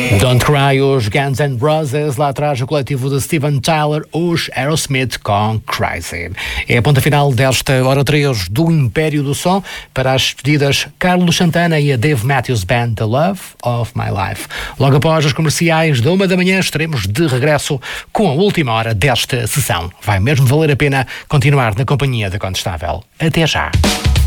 Don't Cry, os Guns N' Roses, lá atrás o coletivo de Steven Tyler, os Aerosmith com Crazy. É a ponta final desta hora 3 do Império do Som. Para as despedidas, Carlos Santana e a Dave Matthews Band, The Love of My Life. Logo após as comerciais da 1 da manhã estaremos de regresso com a última hora desta sessão. Vai mesmo valer a pena continuar na companhia da Condestável. Até já!